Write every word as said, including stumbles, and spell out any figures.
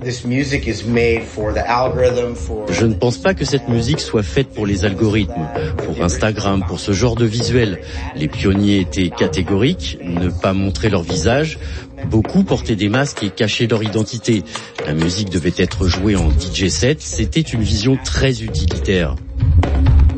Je ne pense pas que cette musique soit faite pour les algorithmes, pour Instagram, pour ce genre de visuel. Les pionniers étaient catégoriques, ne pas montrer leur visage. Beaucoup portaient des masques et cachaient leur identité. La musique devait être jouée en D J set, c'était une vision très utilitaire.